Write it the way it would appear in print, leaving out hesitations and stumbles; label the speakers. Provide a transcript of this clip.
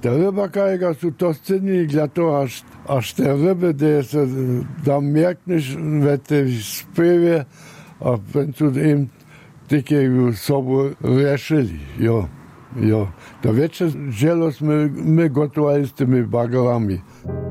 Speaker 1: Te rybaka su to scenili dla toho, až te ryby, kde sa tam mjerkneš ve te spěvě a pencu im také sobu rešili, jo. Jo, to večer želo sme my gotovali s tými bagrami.